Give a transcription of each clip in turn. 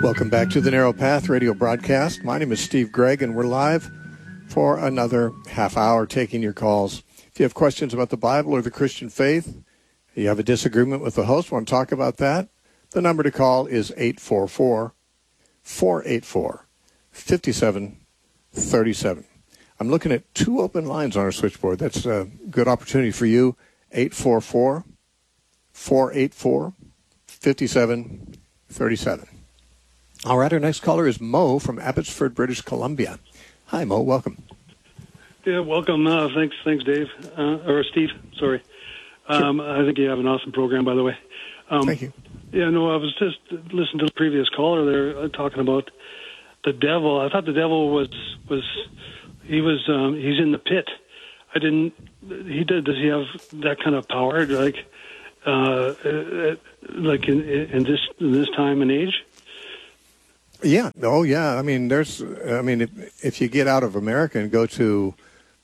Welcome back to the Narrow Path radio broadcast. My name is Steve Gregg, and we're live for another half hour taking your calls. If you have questions about the Bible or the Christian faith, you have a disagreement with the host, want to talk about that, the number to call is 844-484-5737. I'm looking at two open lines on our switchboard. That's a good opportunity for you. 844-484-5737. All right, our next caller is Mo from Abbotsford, British Columbia. Hi, Mo. Welcome. Yeah, welcome. Thanks, Dave. Or Steve, sorry. Sure. I think you have an awesome program, by the way. Thank you. Yeah, no, I was just listening to the previous caller there talking about the devil. I thought the devil he's in the pit. Does he have that kind of power, like in this time and age? Yeah. Oh, yeah. I mean, if you get out of America and go to,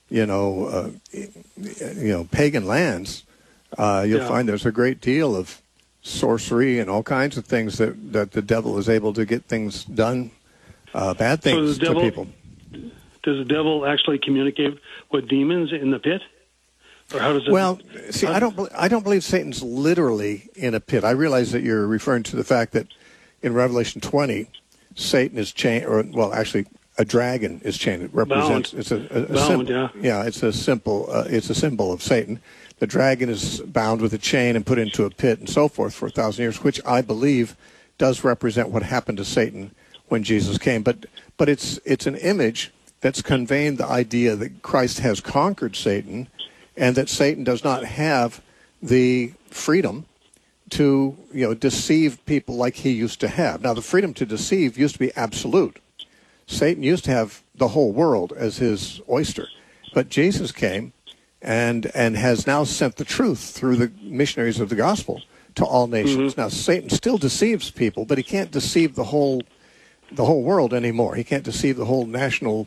pagan lands, you'll find there's a great deal of sorcery and all kinds of things that the devil is able to get things done, bad things to people. Does the devil actually communicate with demons in the pit? Or how does it? Well, see, I don't believe Satan's literally in a pit. I realize that you're referring to the fact that in Revelation 20, Satan is chained, actually, a dragon is chained. It represents it's a symbol. Yeah, it's a symbol of Satan. The dragon is bound with a chain and put into a pit and so forth for 1,000 years, which I believe does represent what happened to Satan when Jesus came. But it's an image that's conveying the idea that Christ has conquered Satan, and that Satan does not have the freedom to deceive people like he used to have. Now, the freedom to deceive used to be absolute. Satan used to have the whole world as his oyster. But Jesus came and has now sent the truth through the missionaries of the gospel to all nations. Mm-hmm. Now, Satan still deceives people, but he can't deceive the whole world anymore. He can't deceive the whole national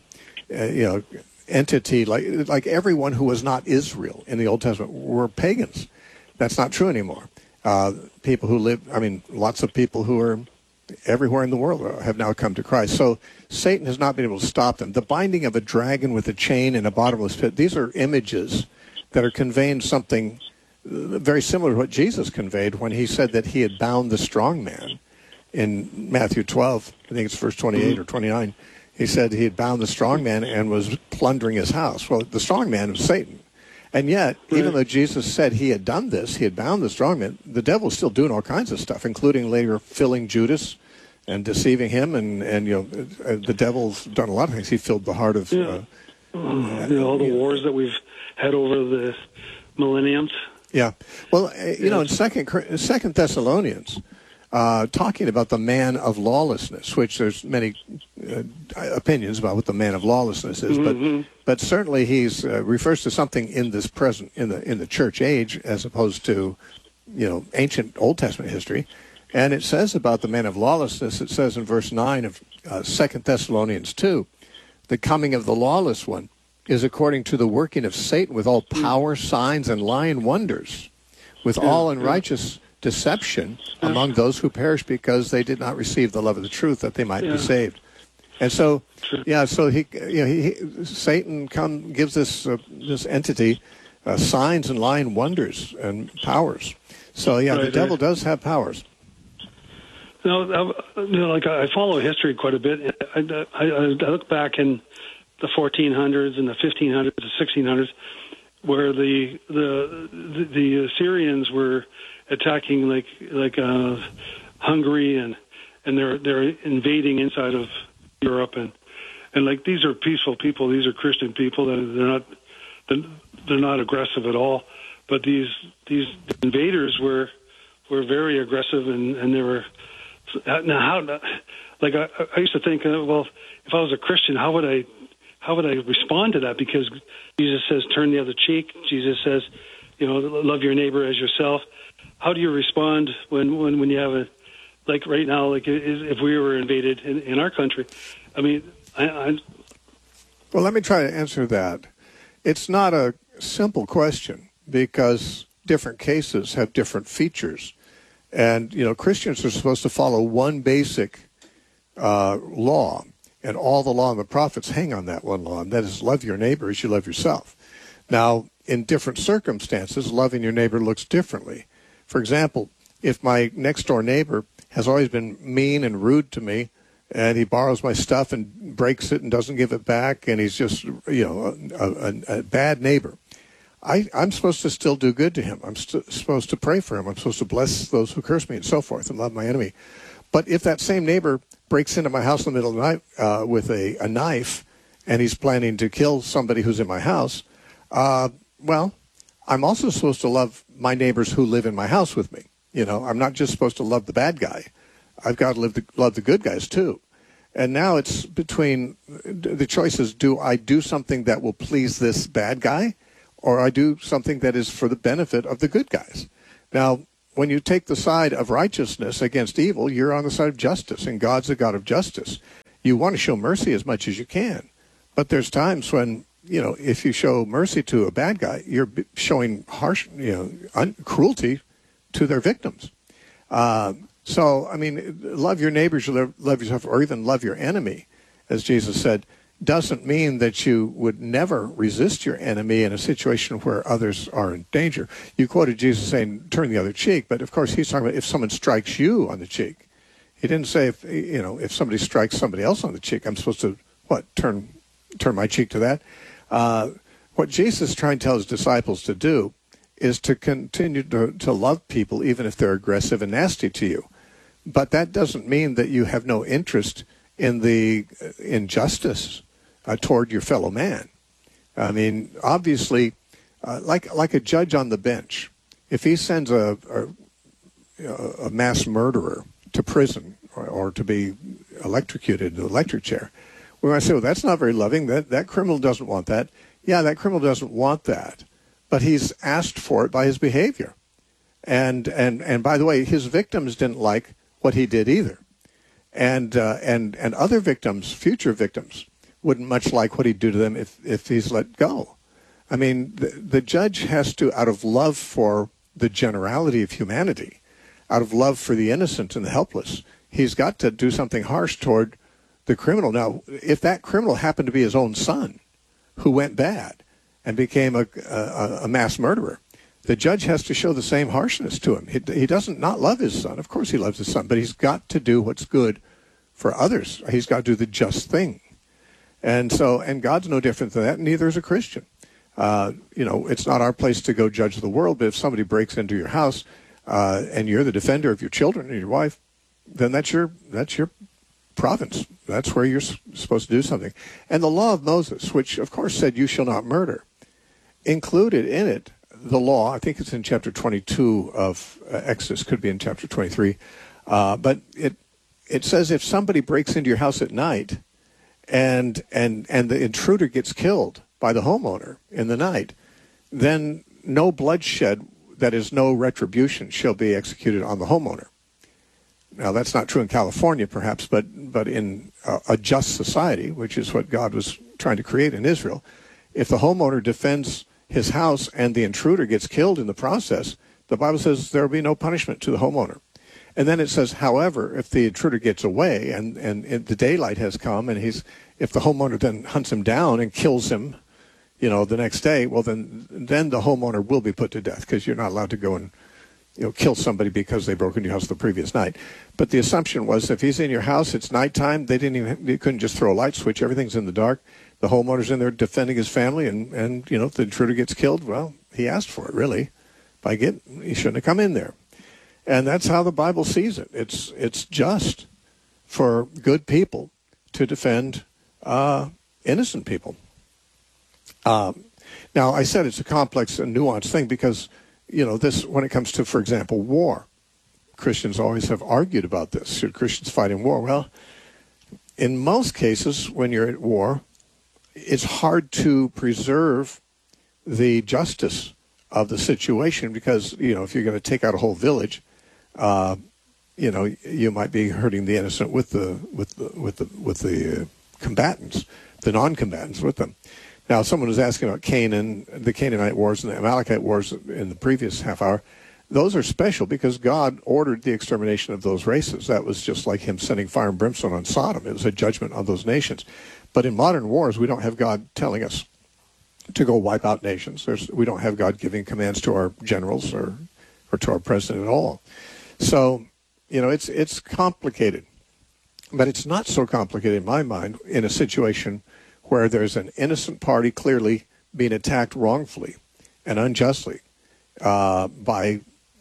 entity. Like everyone who was not Israel in the Old Testament were pagans. That's not true anymore. People who live, lots of people who are everywhere in the world have now come to Christ. So Satan has not been able to stop them. The binding of a dragon with a chain in a bottomless pit, these are images that are conveying something very similar to what Jesus conveyed when he said that he had bound the strong man in Matthew 12. I think it's verse 28 or 29. He said he had bound the strong man and was plundering his house. Well, the strong man was Satan. And yet, even though Jesus said he had done this, he had bound the strong man, the devil's still doing all kinds of stuff, including later filling Judas and deceiving him. And the devil's done a lot of things. He filled the heart of... all the wars that we've had over the millenniums. Yeah. Well, in Second Thessalonians... talking about the man of lawlessness, which there's many opinions about what the man of lawlessness is, but certainly he's refers to something in this present in the church age as opposed to ancient Old Testament history. And it says about the man of lawlessness. It says in verse 9 of 2 Thessalonians 2, the coming of the lawless one is according to the working of Satan with all power, signs, and lying wonders, with all unrighteous deception among those who perish because they did not receive the love of the truth that they might be saved. And so, Satan gives this entity signs and lying wonders and powers. So, the devil does have powers. I follow history quite a bit. I look back in the 1400s and the 1500s, the 1600s, where the Assyrians were attacking like Hungary and they're invading inside of Europe and like these are peaceful people, these are Christian people, they're not aggressive at all, but these invaders were very aggressive and they were now I used to think well, if I was a Christian, how would I respond to that? Because Jesus says turn the other cheek. Jesus says love your neighbor as yourself. How do you respond when you have like right now, like if we were invaded in our country? Well, let me try to answer that. It's not a simple question because different cases have different features. And, Christians are supposed to follow one basic law, and all the law and the prophets hang on that one law, and that is love your neighbor as you love yourself. Now, in different circumstances, loving your neighbor looks differently. For example, if my next-door neighbor has always been mean and rude to me, and he borrows my stuff and breaks it and doesn't give it back, and he's just, a bad neighbor, I'm supposed to still do good to him. I'm supposed to pray for him. I'm supposed to bless those who curse me and so forth and love my enemy. But if that same neighbor breaks into my house in the middle of the night with a knife, and he's planning to kill somebody who's in my house, well, I'm also supposed to love my neighbors who live in my house with me. I'm not just supposed to love the bad guy. I've got to love the good guys too. And now it's between the choices: do I do something that will please this bad guy, or I do something that is for the benefit of the good guys? Now, when you take the side of righteousness against evil, you're on the side of justice, and God's a God of justice. You want to show mercy as much as you can, but there's times when, if you show mercy to a bad guy, you're showing harsh, cruelty to their victims. So, love your neighbors, love yourself, or even love your enemy, as Jesus said, doesn't mean that you would never resist your enemy in a situation where others are in danger. You quoted Jesus saying, turn the other cheek, but of course he's talking about if someone strikes you on the cheek. He didn't say if somebody strikes somebody else on the cheek, I'm supposed to, turn my cheek to that? What Jesus is trying to tell his disciples to do is to continue to love people even if they're aggressive and nasty to you. But that doesn't mean that you have no interest in the injustice toward your fellow man. Obviously, like a judge on the bench, if he sends a mass murderer to prison or to be electrocuted in the electric chair, we might say, well, that's not very loving. That criminal doesn't want that. Yeah, that criminal doesn't want that, but he's asked for it by his behavior. And by the way, his victims didn't like what he did either. And other victims, future victims, wouldn't much like what he'd do to them if he's let go. The judge has to, out of love for the generality of humanity, out of love for the innocent and the helpless, he's got to do something harsh toward the criminal. Now, if that criminal happened to be his own son, who went bad and became a mass murderer, the judge has to show the same harshness to him. He doesn't not love his son. Of course he loves his son, but he's got to do what's good for others. He's got to do the just thing. And God's no different than that, and neither is a Christian. It's not our place to go judge the world, but if somebody breaks into your house and you're the defender of your children and your wife, then that's your province. That's where you're supposed to do something. And the law of Moses, which of course said you shall not murder, included in it the law. I think it's in chapter 22 of Exodus, could be in chapter 23, but it says if somebody breaks into your house at night and the intruder gets killed by the homeowner in the night, then no bloodshed, that is no retribution, shall be executed on the homeowner. Now, that's not true in California, perhaps, but in a just society, which is what God was trying to create in Israel, if the homeowner defends his house and the intruder gets killed in the process, the Bible says there will be no punishment to the homeowner. And then it says, however, if the intruder gets away and the daylight has come and if the homeowner then hunts him down and kills him, the next day, well, then the homeowner will be put to death, because you're not allowed to go and kill somebody because they broke into your house the previous night. But the assumption was if he's in your house, it's nighttime, they couldn't just throw a light switch, everything's in the dark. The homeowner's in there defending his family, and if the intruder gets killed, well, he asked for it, really. He shouldn't have come in there. And that's how the Bible sees it. It's just for good people to defend innocent people. Now, I said it's a complex and nuanced thing because, this, when it comes to, for example, war, Christians always have argued about this. Should Christians fight in war? Well, in most cases, when you're at war, it's hard to preserve the justice of the situation because, if you're going to take out a whole village, you might be hurting the innocent with the combatants, the non-combatants with them. Now, someone was asking about Canaan, the Canaanite wars and the Amalekite wars in the previous half hour. those are special because God ordered the extermination of those races. That was just like him sending fire and brimstone on Sodom. It was a judgment on those nations. But in modern wars, we don't have God telling us to go wipe out nations. We don't have God giving commands to our generals or to our president at all. So, it's complicated. But it's not so complicated in my mind in a situation where there's an innocent party clearly being attacked wrongfully and unjustly by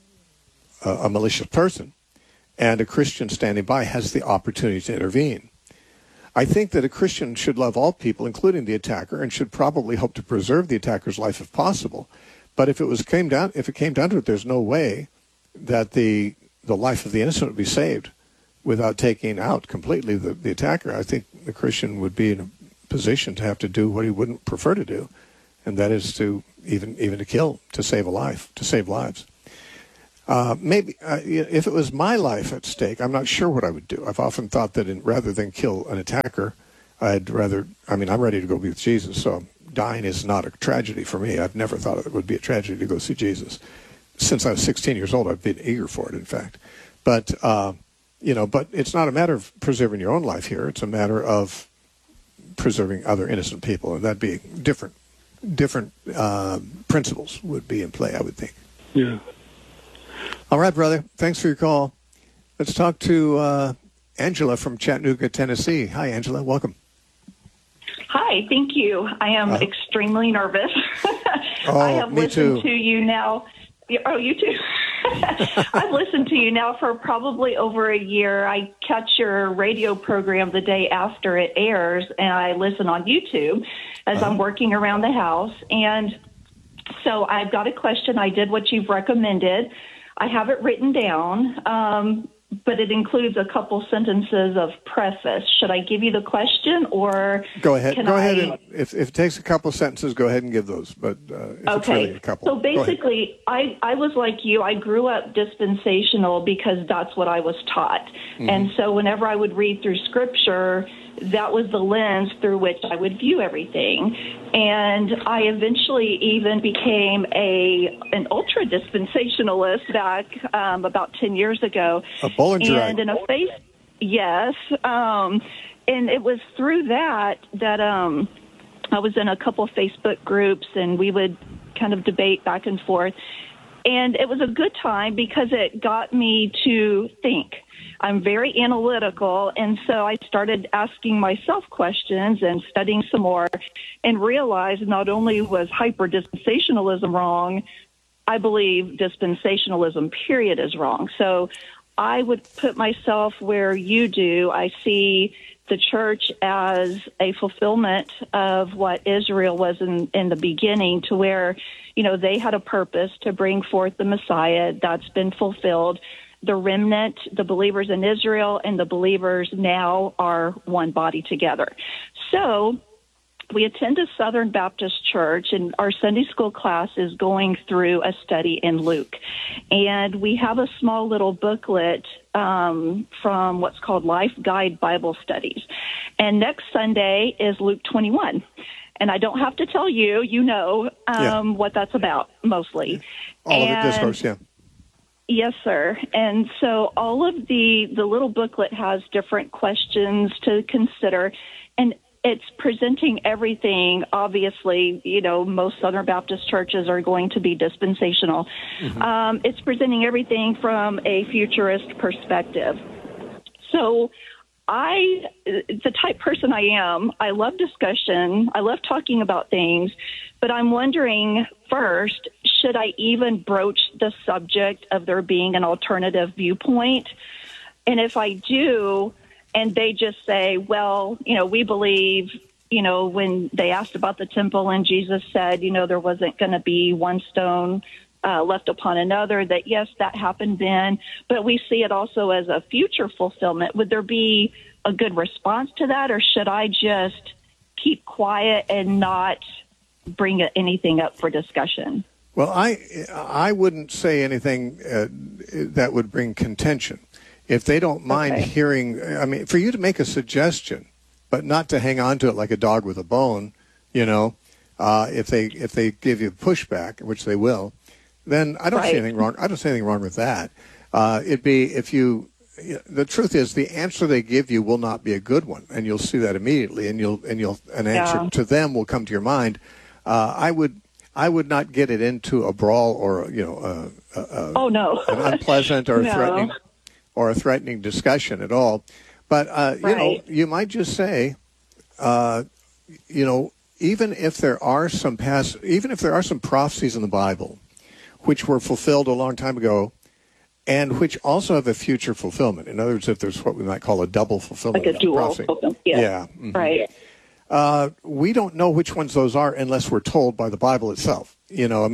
a malicious person, and a Christian standing by has the opportunity to intervene. I think that a Christian should love all people, including the attacker, and should probably hope to preserve the attacker's life if possible. But if it came down to it, there's no way that the life of the innocent would be saved without taking out completely the attacker. I think the Christian would be in a position to have to do what he wouldn't prefer to do, and that is to even to kill, to save a life, to save lives. Maybe if it was my life at stake, I'm not sure what I would do. I've often thought that rather than kill an attacker, I'm ready to go be with Jesus, so dying is not a tragedy for me. I've never thought it would be a tragedy to go see Jesus. Since I was 16 years old, I've been eager for it, in fact. But, but it's not a matter of preserving your own life here. It's a matter of preserving other innocent people, and that'd be different principles would be in play, I would think. Yeah. All right, brother. Thanks for your call. Let's talk to Angela from Chattanooga, Tennessee. Hi, Angela. Welcome. Hi. Thank you. I am extremely nervous. I have me listened too. to you now. Oh, you too. I've listened to you now for probably over a year. I catch your radio program the day after it airs, and I listen on YouTube as I'm working around the house. And so I've got a question. I did what you've recommended. I have it written down, but it includes a couple sentences of preface. Should I give you the question, or go ahead? Go ahead, and if it takes a couple sentences, go ahead and give those. But if it's really a couple, so basically, I was like you. I grew up dispensational because that's what I was taught, and so whenever I would read through Scripture, that was the lens through which I would view everything. And I eventually even became an ultra dispensationalist back about 10 years ago. A Bollinger. And in a yes. And it was through that I was in a couple Facebook groups, and we would kind of debate back and forth. And it was a good time because it got me to think. I'm very analytical, and so I started asking myself questions and studying some more, and realized not only was hyper-dispensationalism wrong, I believe dispensationalism, period, is wrong. So I would put myself where you do. I see the church as a fulfillment of what Israel was in the beginning, to where, they had a purpose to bring forth the Messiah. That's been fulfilled. The remnant, the believers in Israel, and the believers now are one body together. So we attend a Southern Baptist church, and our Sunday school class is going through a study in Luke. And we have a small little booklet from what's called Life Guide Bible Studies. And next Sunday is Luke 21. And I don't have to tell you, what that's about, mostly. All of the discourse, yeah. Yes, sir. And so all of the little booklet has different questions to consider, and it's presenting everything. Obviously, most Southern Baptist churches are going to be dispensational. It's presenting everything from a futurist perspective. So the type person I am, I love discussion. I love talking about things, but I'm wondering first, should I even broach the subject of there being an alternative viewpoint? And if I do, and they just say, well, we believe, when they asked about the temple and Jesus said, there wasn't going to be one stone left upon another, that yes, that happened then, but we see it also as a future fulfillment. Would there be a good response to that, or should I just keep quiet and not bring anything up for discussion? Well, I wouldn't say anything that would bring contention. If they don't mind hearing, for you to make a suggestion, but not to hang on to it like a dog with a bone, if they give you pushback, which they will, then I don't see anything wrong. I don't see anything wrong with that. It'd be if you. The truth is, the answer they give you will not be a good one, and you'll see that immediately. And an answer to them will come to your mind. I would not get it into a brawl or an unpleasant or a threatening discussion at all. But you might just say, even if there are some prophecies in the Bible which were fulfilled a long time ago, and which also have a future fulfillment. In other words, if there's what we might call a double fulfillment, like a dual prophecy. fulfillment. Yeah. Mm-hmm. Right. We don't know which ones those are unless we're told by the Bible itself. We do know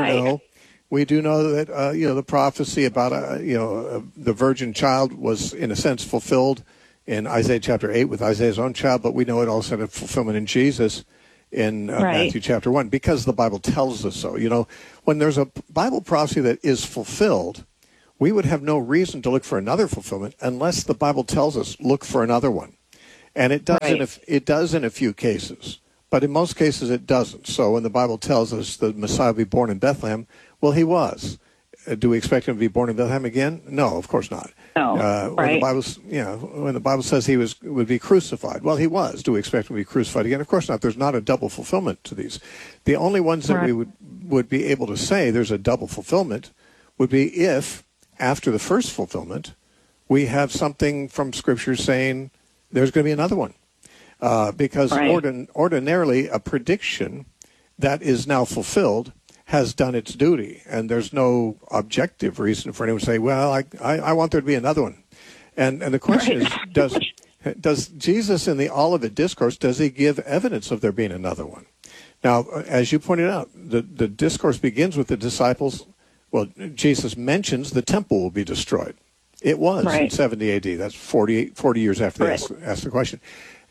that the prophecy about the virgin child was in a sense fulfilled in Isaiah chapter 8 with Isaiah's own child, but we know it also had a fulfillment in Jesus in Matthew chapter 1 because the Bible tells us so. When there's a Bible prophecy that is fulfilled, we would have no reason to look for another fulfillment unless the Bible tells us look for another one. And it does in a few cases, but in most cases it doesn't. So when the Bible tells us the Messiah will be born in Bethlehem, well, he was. Do we expect him to be born in Bethlehem again? No, of course not. No, when the Bible says he would be crucified, well, he was. Do we expect him to be crucified again? Of course not. There's not a double fulfillment to these. The only ones that we would be able to say there's a double fulfillment would be if, after the first fulfillment, we have something from Scripture saying there's going to be another one. Because ordinarily a prediction that is now fulfilled has done its duty, and there's no objective reason for anyone to say, well, I want there to be another one. And the question is, does Jesus in the Olivet Discourse, does he give evidence of there being another one? Now, as you pointed out, the discourse begins with the disciples. Well, Jesus mentions the temple will be destroyed. It was in 70 A.D. That's 40 years after they asked the question.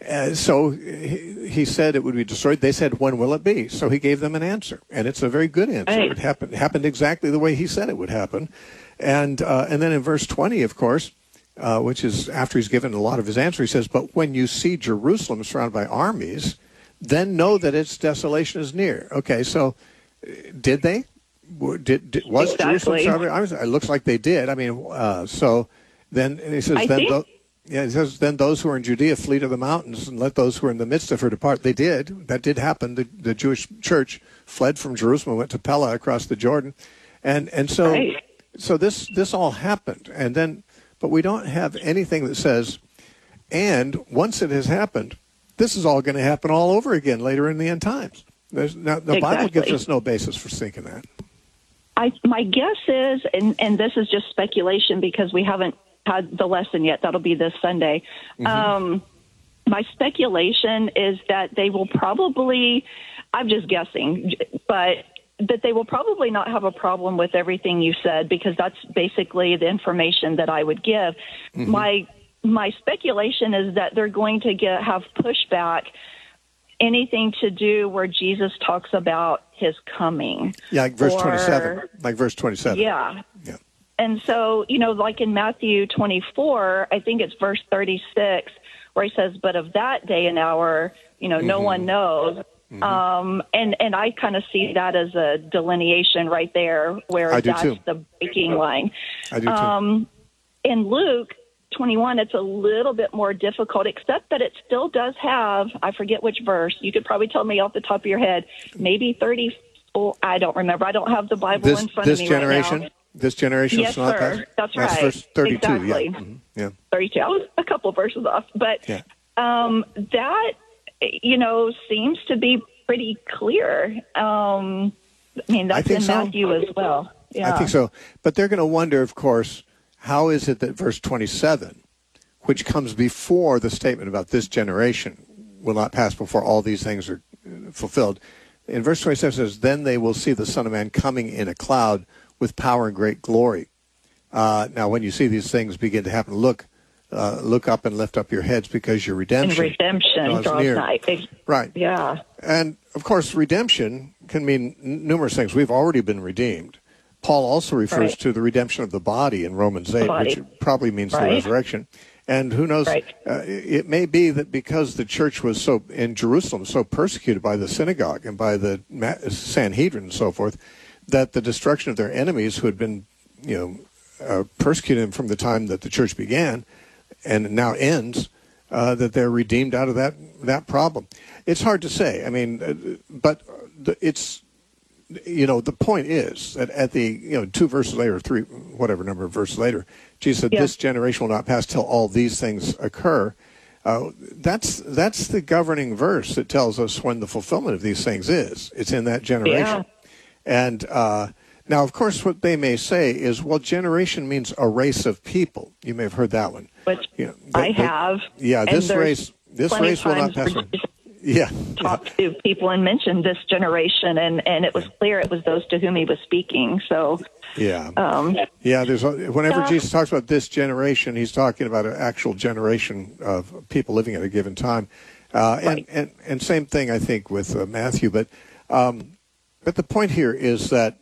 So he said it would be destroyed. They said, when will it be? So he gave them an answer, and it's a very good answer. It happened exactly the way he said it would happen. And then in verse 20, of course, which is after he's given a lot of his answer, he says, but when you see Jerusalem surrounded by armies, then know that its desolation is near. Okay, so did they? Was Jerusalem surrounded by armies? It looks like they did. I mean, so then he says, he says, then those who are in Judea flee to the mountains and let those who are in the midst of her depart. They did. That did happen. The Jewish church fled from Jerusalem, went to Pella across the Jordan. And so this all happened. And then, but we don't have anything that says, and once it has happened, this is all going to happen all over again later in the end times. The Bible gives us no basis for thinking that. My guess is, and this is just speculation because we haven't had the lesson yet. That'll be this Sunday. Mm-hmm. My speculation is that they will probably, I'm just guessing, but that they will probably not have a problem with everything you said because that's basically the information that I would give. Mm-hmm. My speculation is that they're going to have pushback anything to do where Jesus talks about his coming. Yeah, like verse 27. Yeah. And so, like in Matthew 24, I think it's verse 36, where he says, but of that day and hour, no one knows. Mm-hmm. And I kind of see that as a delineation right there where that's the breaking line. I do too. In Luke 21, it's a little bit more difficult, except that it still does have, I forget which verse. You could probably tell me off the top of your head, maybe 30. Oh, I don't remember. I don't have the Bible in front of me right now. This generation, yes, sir. That's right. That's verse 32. Exactly. Yeah. Mm-hmm. Yeah. 32. I was a couple verses off, but that seems to be pretty clear. That's in Matthew as well. Yeah. I think so. But they're going to wonder, of course, how is it that verse 27, which comes before the statement about this generation will not pass before all these things are fulfilled. In verse 27 says, then they will see the Son of Man coming in a cloud with power and great glory. Now, when you see these things begin to happen, look up and lift up your heads because your redemption draws nigh. Right. Yeah. And, of course, redemption can mean numerous things. We've already been redeemed. Paul also refers to the redemption of the body in Romans 8, which probably means the resurrection. And who knows, it may be that because the church was in Jerusalem so persecuted by the synagogue and by the Sanhedrin and so forth, that the destruction of their enemies who had been, persecuting them from the time that the church began and now ends, that they're redeemed out of that problem. It's hard to say. I mean, but it's, the point is that at the, 2 verses later, 3, whatever number of verses later, Jesus said, this generation will not pass till all these things occur. That's the governing verse that tells us when the fulfillment of these things is. It's in that generation. Yeah. And now, of course, what they may say is, well, generation means a race of people. You may have heard that one. Which I have. Yeah, this race will not pass. Yeah. Talked to people and mentioned this generation, and it was clear it was those to whom he was speaking. So. Yeah. There's whenever Jesus talks about this generation, he's talking about an actual generation of people living at a given time, and same thing I think with Matthew. But the point here is that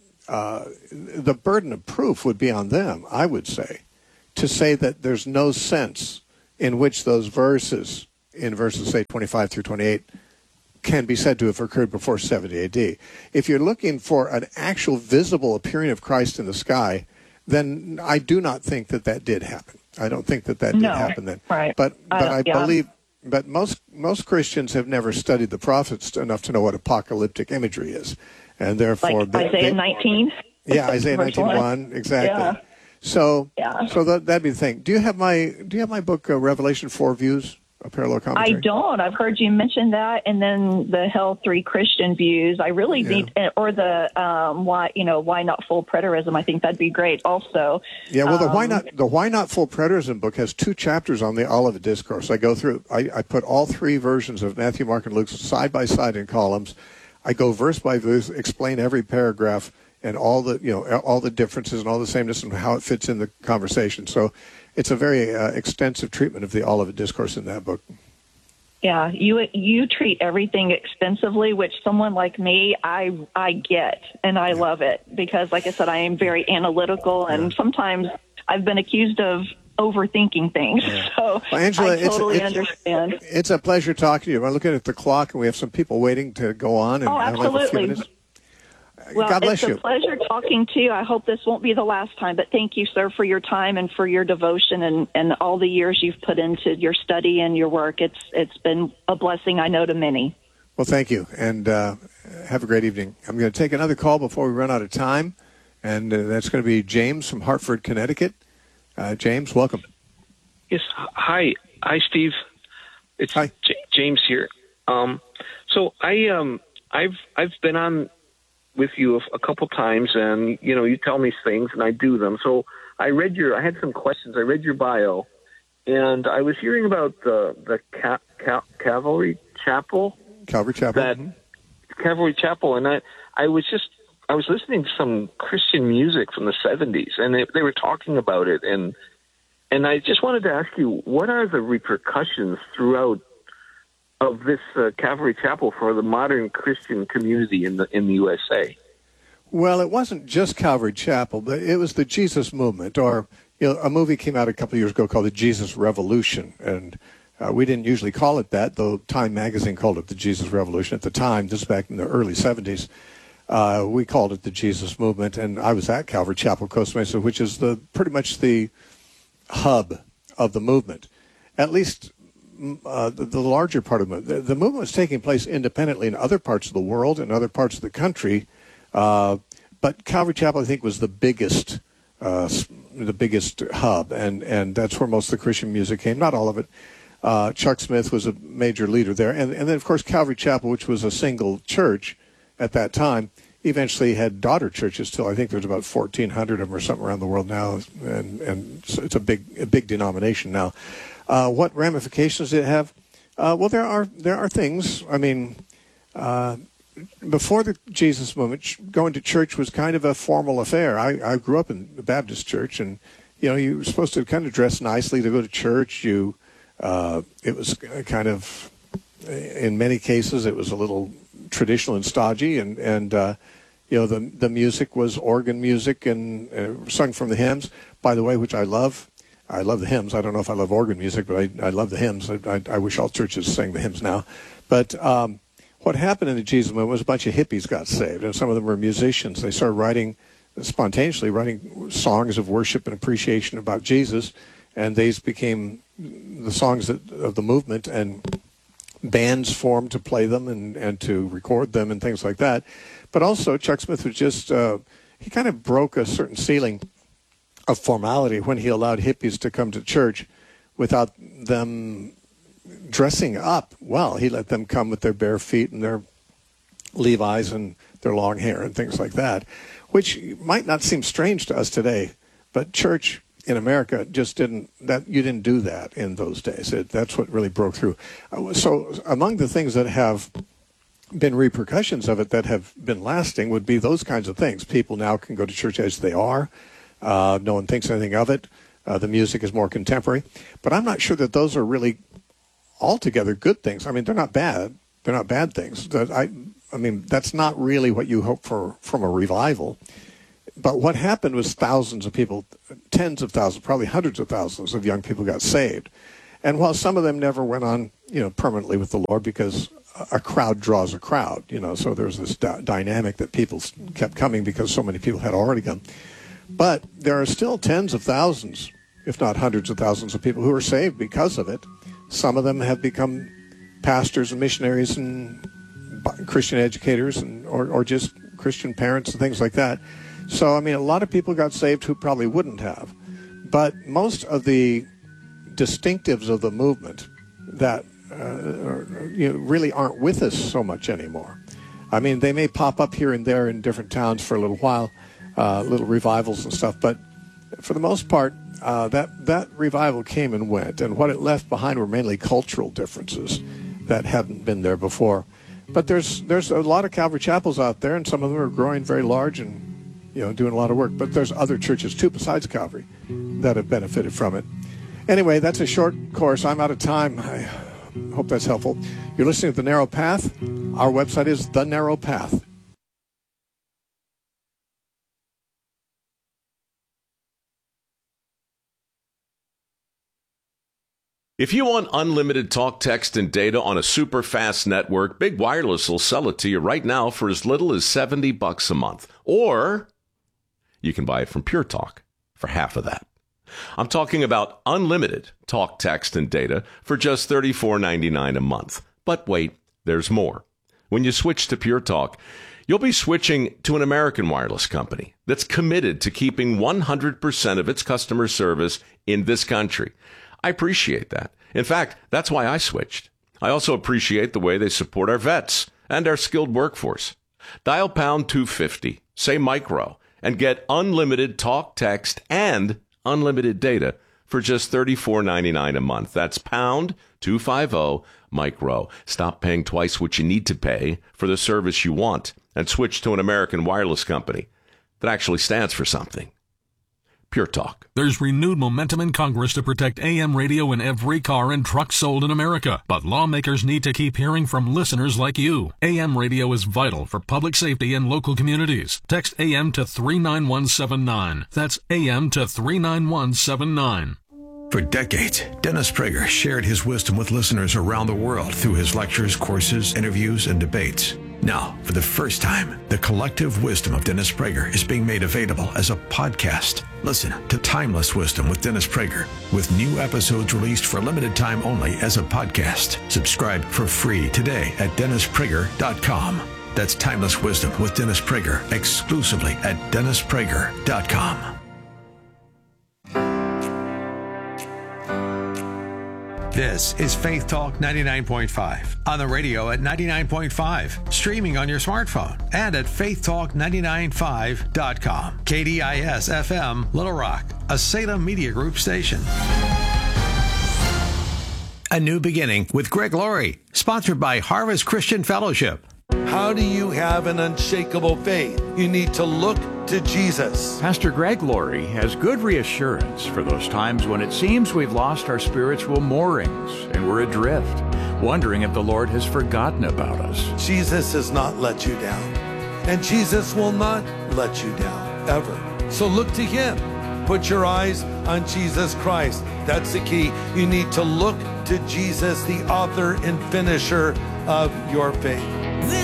the burden of proof would be on them, I would say, to say that there's no sense in which those verses, in verses say 25 through 28, can be said to have occurred before 70 A.D. If you're looking for an actual visible appearing of Christ in the sky, then I do not think that did happen. I don't think that did happen then. Right. But I believe, but most Christians have never studied the prophets enough to know what apocalyptic imagery is, and therefore like Isaiah 19. Yeah, Isaiah 19:1, exactly. Yeah. So that'd be the thing. Do you have my book Revelation 4 Views? A parallel commentary? I don't. I've heard you mention that, and then the Hell 3 Christian views. I really need, or the why not full preterism. I think that'd be great. Also, yeah. Well, the why not full preterism book has 2 chapters on the Olivet Discourse. I go through. I put all 3 versions of Matthew, Mark, and Luke side by side in columns. I go verse by verse, explain every paragraph and all the differences and all the sameness and how it fits in the conversation. So. It's a very extensive treatment of the Olivet Discourse in that book. Yeah, you treat everything extensively, which someone like me, I get, and I love it because, like I said, I am very analytical, and sometimes I've been accused of overthinking things. Yeah. So well, Angela, I totally understand. It's a pleasure talking to you. I'm looking at the clock, and we have some people waiting to go on. And absolutely. Well, God bless it's you. a pleasure talking to you. I hope this won't be the last time, but thank you, sir, for your time and for your devotion and all the years you've put into your study and your work. It's been a blessing, I know, to many. Well, thank you, and have a great evening. I'm going to take another call before we run out of time, and that's going to be James from Hartford, Connecticut. James, welcome. Yes, hi, Steve. It's hi. James here. So I've been on with you a couple times, and you tell me things and I do them. So I had some questions. I read your bio, and I was hearing about the Calvary Chapel. Calvary Chapel. Calvary Chapel, and I was listening to some Christian music from the 70s, and they were talking about it, and I just wanted to ask you, what are the repercussions throughout of this Calvary Chapel for the modern Christian community in the USA? Well, it wasn't just Calvary Chapel, but it was the Jesus Movement, or a movie came out a couple of years ago called The Jesus Revolution, and we didn't usually call it that, though Time magazine called it the Jesus Revolution at the time. This is back in the early 70s. We called it the Jesus Movement, and I was at Calvary Chapel, Costa Mesa, which is pretty much the hub of the movement. At least the larger part of it. The movement was taking place independently in other parts of the world and other parts of the country, but Calvary Chapel, I think, was the biggest hub, and that's where most of the Christian music came. Not all of it. Chuck Smith was a major leader there, and then of course Calvary Chapel, which was a single church at that time, eventually had daughter churches till I think there's about 1,400 of them or something around the world now, and so it's a big denomination now. What ramifications did it have? Well, there are things. I mean, before the Jesus Movement, going to church was kind of a formal affair. I grew up in the Baptist church, and you were supposed to kind of dress nicely to go to church. It was kind of, in many cases, it was a little traditional and stodgy, and the music was organ music and sung from the hymns. By the way, which I love. I love the hymns. I don't know if I love organ music, but I love the hymns. I wish all churches sang the hymns now. But what happened in the Jesus movement was a bunch of hippies got saved, and some of them were musicians. They started spontaneously writing songs of worship and appreciation about Jesus, and these became the songs of the movement, and bands formed to play them and to record them and things like that. But also, Chuck Smith was just, he kind of broke a certain ceiling of formality when he allowed hippies to come to church without them dressing up well. He let them come with their bare feet and their Levi's and their long hair and things like that, which might not seem strange to us today, but church in America just you didn't do that in those days. That's what really broke through. So among the things that have been repercussions of it that have been lasting would be those kinds of things. People now can go to church as they are. No one thinks anything of it. The music is more contemporary. But I'm not sure that those are really altogether good things. I mean, they're not bad. They're not bad things. I mean, that's not really what you hope for from a revival. But what happened was thousands of people, tens of thousands, probably hundreds of thousands of young people got saved. And while some of them never went on, permanently with the Lord, because a crowd draws a crowd, so there's this dynamic that people kept coming because so many people had already come. But there are still tens of thousands, if not hundreds of thousands of people who are saved because of it. Some of them have become pastors and missionaries and Christian educators or just Christian parents and things like that. So, I mean, a lot of people got saved who probably wouldn't have. But most of the distinctives of the movement that really aren't with us so much anymore. I mean, they may pop up here and there in different towns for a little while, little revivals and stuff, but for the most part, that revival came and went, and what it left behind were mainly cultural differences that hadn't been there before. But there's a lot of Calvary chapels out there, and some of them are growing very large and doing a lot of work. But there's other churches too besides Calvary that have benefited from it. Anyway, that's a short course. I'm out of time. I hope that's helpful. You're listening to The Narrow Path. Our website is The Narrow Path. If you want unlimited talk, text, and data on a super fast network, Big Wireless will sell it to you right now for as little as $70 a month. Or you can buy it from Pure Talk for half of that. I'm talking about unlimited talk, text, and data for just $34.99 a month. But wait, there's more. When you switch to Pure Talk, you'll be switching to an American wireless company that's committed to keeping 100% of its customer service in this country. I appreciate that. In fact, that's why I switched. I also appreciate the way they support our vets and our skilled workforce. Dial pound 250, say micro, and get unlimited talk, text, and unlimited data for just $34.99 a month. That's pound 250 micro. Stop paying twice what you need to pay for the service you want and switch to an American wireless company that actually stands for something. Pure Talk. There's renewed momentum in Congress to protect AM radio in every car and truck sold in America. But lawmakers need to keep hearing from listeners like you. AM radio is vital for public safety in local communities. Text AM to 39179. That's AM to 39179. For decades, Dennis Prager shared his wisdom with listeners around the world through his lectures, courses, interviews, and debates. Now, for the first time, the collective wisdom of Dennis Prager is being made available as a podcast. Listen to Timeless Wisdom with Dennis Prager, with new episodes released for a limited time only as a podcast. Subscribe for free today at DennisPrager.com. That's Timeless Wisdom with Dennis Prager, exclusively at DennisPrager.com. This is Faith Talk 99.5 on the radio at 99.5, streaming on your smartphone and at faithtalk995.com. KDIS FM Little Rock, a Salem Media Group station. A New Beginning with Greg Laurie, sponsored by Harvest Christian Fellowship. How do you have an unshakable faith? You need to look to Jesus. Pastor Greg Laurie has good reassurance for those times when it seems we've lost our spiritual moorings and we're adrift, wondering if the Lord has forgotten about us. Jesus has not let you down, and Jesus will not let you down, ever. So look to Him. Put your eyes on Jesus Christ. That's the key. You need to look to Jesus, the author and finisher of your faith.